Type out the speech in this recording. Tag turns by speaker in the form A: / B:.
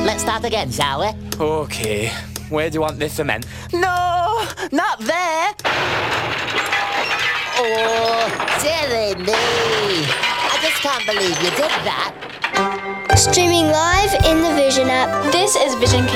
A: Let's start again, shall we?
B: OK. Where do you want this cement?
A: No, not there. Oh, silly me. I just can't believe you did that.
C: Streaming live in the Vision app.
D: This is Vision